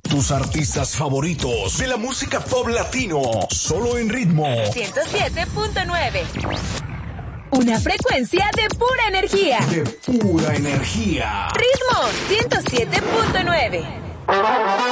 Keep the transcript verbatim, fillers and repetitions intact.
Tus artistas favoritos de la música pop latino, solo en Ritmo ciento siete punto nueve. Una frecuencia de pura energía. De pura energía. Ritmo ciento siete punto nueve.